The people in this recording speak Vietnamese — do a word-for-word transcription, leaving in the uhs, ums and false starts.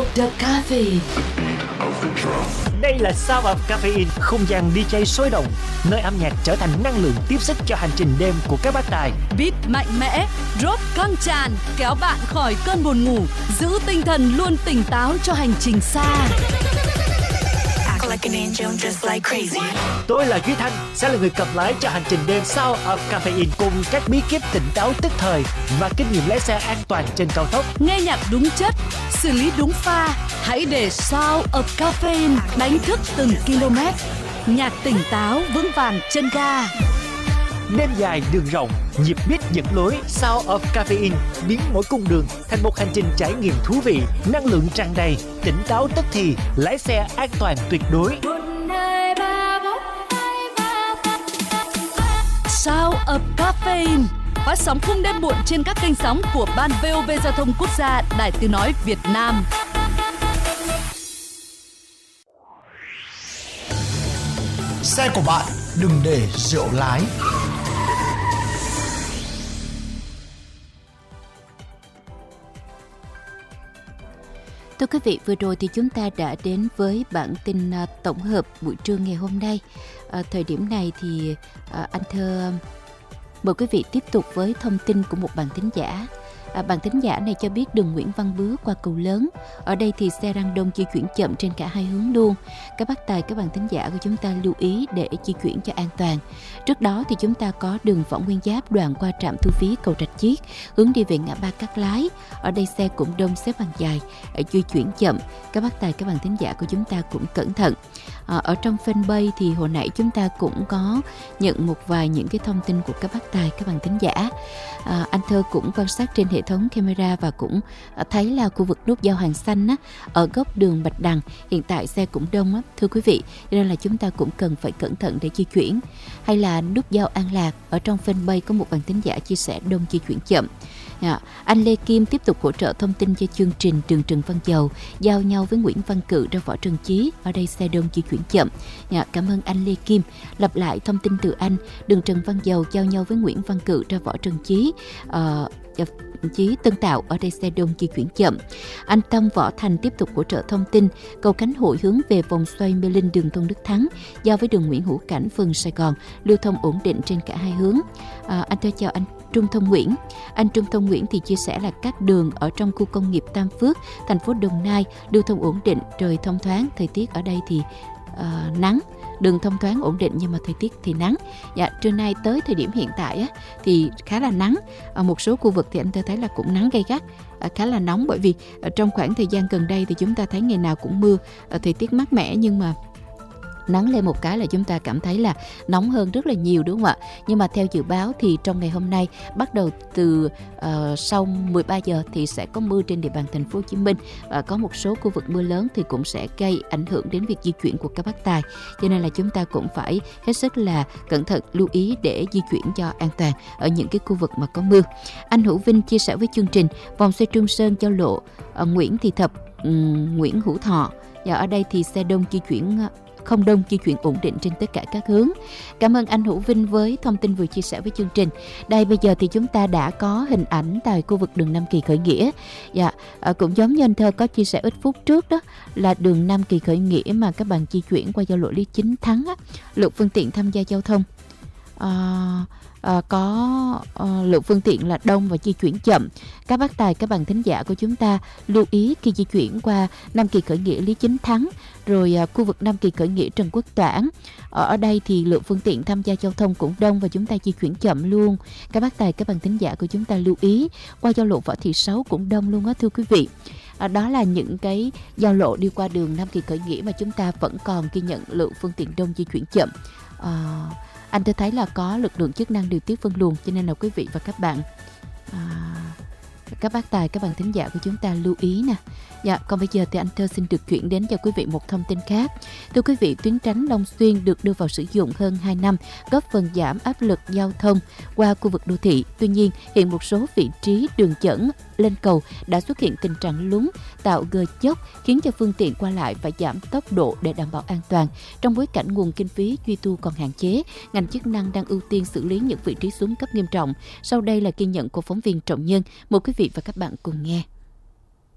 The Caffeine. Đây là Sound of Caffeine, không gian đi jay sôi động, nơi âm nhạc trở thành năng lượng tiếp sức cho hành trình đêm của các bác tài. Beat mạnh mẽ, drop căng tràn, kéo bạn khỏi cơn buồn ngủ, giữ tinh thần luôn tỉnh táo cho hành trình xa. Tôi là Duy Thanh, sẽ là người cầm lái cho hành trình đêm Sound of Caffeine cùng các bí kíp tỉnh táo tức thời và kinh nghiệm lái xe an toàn trên cao tốc. Nghe nhạc đúng chất, xử lý đúng pha, hãy để Sound of Caffeine đánh thức từng km. Nhạc tỉnh táo vững vàng chân ga. Đêm dài đường rộng, nhịp beat dẫn lối. Sound of Caffeine biến mỗi cung đường thành một hành trình trải nghiệm thú vị, năng lượng tràn đầy, tỉnh táo tức thì, lái xe an toàn tuyệt đối. Sound of Caffeine phát sóng khung đêm muộn trên các kênh sóng của Ban vê o vê Giao thông Quốc gia, Đài Tiếng nói Việt Nam. Xe của bạn đừng để rượu lái. Thưa quý vị, vừa rồi thì chúng ta đã đến với bản tin tổng hợp buổi trưa ngày hôm nay. À, thời điểm này thì à, anh Thơ mời quý vị tiếp tục với thông tin của một bạn thính giả. À, bạn thính giả này cho biết đường Nguyễn Văn Bứa qua cầu lớn. Ở đây thì xe răng đông di chuyển chậm trên cả hai hướng luôn. Các bác tài, các bạn thính giả của chúng ta lưu ý để di chuyển cho an toàn. Trước đó thì chúng ta có đường Võ Nguyên Giáp đoạn qua trạm thu phí cầu Rạch Chiếc hướng đi về ngã ba Cát Lái. Ở đây xe cũng đông xếp hàng dài, di chuyển chậm. Các bác tài, các bạn thính giả của chúng ta cũng cẩn thận. À, ở trong fanpage thì hồi nãy chúng ta cũng có nhận một vài những cái thông tin của các bác tài, các bạn thính giả. À, anh Thơ cũng quan sát trên hệ thống camera và cũng thấy là khu vực nút giao Hàng Xanh á, ở góc đường Bạch Đằng hiện tại xe cũng đông á, thưa quý vị, cho nên là chúng ta cũng cần phải cẩn thận để di chuyển. Hay là nút giao An Lạc, ở trong fanpage có một bạn thính giả chia sẻ đông di chuyển chậm. À, anh Lê Kim tiếp tục hỗ trợ thông tin cho chương trình đường Trần Văn Dầu giao nhau với Nguyễn Văn Cự ra Võ Trần Chí. Ở đây xe đông di chuyển chậm. À, cảm ơn anh Lê Kim. Lặp lại thông tin từ anh, đường Trần Văn Dầu giao nhau với Nguyễn Văn Cự ra Võ Trần Chí. À, Chí Tân Tạo, ở đây xe đông di chuyển chậm. Anh Tâm Võ Thành tiếp tục hỗ trợ thông tin cầu Khánh Hội hướng về vòng xoay Mê Linh đường Tôn Đức Thắng giao với đường Nguyễn Hữu Cảnh phường Sài Gòn lưu thông ổn định trên cả hai hướng. À, anh tôi chào anh Trung Thông Nguyễn. Anh Trung Thông Nguyễn thì chia sẻ là các đường ở trong khu công nghiệp Tam Phước, thành phố Đồng Nai lưu thông ổn định, trời thông thoáng, thời tiết ở đây thì uh, nắng. Đường thông thoáng ổn định nhưng mà thời tiết thì nắng. Dạ, trưa nay tới thời điểm hiện tại á, thì khá là nắng. Ở một số khu vực thì anh thấy là cũng nắng gay gắt, à, khá là nóng, bởi vì trong khoảng thời gian gần đây thì chúng ta thấy ngày nào cũng mưa, à, thời tiết mát mẻ nhưng mà nắng lên một cái là chúng ta cảm thấy là nóng hơn rất là nhiều, đúng không ạ? Nhưng mà theo dự báo thì trong ngày hôm nay bắt đầu từ uh, sau mười ba giờ thì sẽ có mưa trên địa bàn thành phố Hồ Chí Minh, và có một số khu vực mưa lớn thì cũng sẽ gây ảnh hưởng đến việc di chuyển của các bác tài. Cho nên là chúng ta cũng phải hết sức là cẩn thận, lưu ý để di chuyển cho an toàn ở những cái khu vực mà có mưa. Anh Hữu Vinh chia sẻ với chương trình vòng xoay Trung Sơn giao lộ uh, Nguyễn Thị Thập, um, Nguyễn Hữu Thọ. Và ở đây thì xe đông di chuyển uh, không đông, di chuyển ổn định trên tất cả các hướng. Cảm ơn anh Hữu Vinh với thông tin vừa chia sẻ với chương trình. Đây, bây giờ thì chúng ta đã có hình ảnh tại khu vực đường Nam Kỳ Khởi Nghĩa. Dạ, à, cũng giống như anh Thơ có chia sẻ ít phút trước đó, là đường Nam Kỳ Khởi Nghĩa mà các bạn di chuyển qua giao lộ Lý Chính Thắng á, lượng phương tiện tham gia giao thông à, À, có à, lượng phương tiện là đông và di chuyển chậm. Các bác tài, các bạn thính giả của chúng ta lưu ý khi di chuyển qua Nam Kỳ Khởi Nghĩa Lý Chính Thắng, rồi à, khu vực Nam Kỳ Khởi Nghĩa Trần Quốc Toản. Ở, ở đây thì lượng phương tiện tham gia giao thông cũng đông và chúng ta di chuyển chậm luôn. Các bác tài, các bạn thính giả của chúng ta lưu ý qua giao lộ Võ Thị Sáu cũng đông luôn á, thưa quý vị. À, đó là những cái giao lộ đi qua đường Nam Kỳ Khởi Nghĩa mà chúng ta vẫn còn ghi nhận lượng phương tiện đông di chuyển chậm. À, anh tôi thấy là có lực lượng chức năng điều tiết phân luồng, cho nên là quý vị và các bạn à, các bác tài, các bạn thính giả của chúng ta lưu ý nè. Dạ, còn bây giờ thì anh Thơ xin được chuyển đến cho quý vị một thông tin khác. Thưa quý vị, tuyến tránh Long Xuyên được đưa vào sử dụng hơn hai năm, góp phần giảm áp lực giao thông qua khu vực đô thị. Tuy nhiên, hiện một số vị trí đường dẫn lên cầu đã xuất hiện tình trạng lún, tạo gờ dốc, khiến cho phương tiện qua lại phải giảm tốc độ để đảm bảo an toàn. Trong bối cảnh nguồn kinh phí duy tu còn hạn chế, ngành chức năng đang ưu tiên xử lý những vị trí xuống cấp nghiêm trọng. Sau đây là ghi nhận của phóng viên Trọng Nhân. Mời quý vị và các bạn cùng nghe.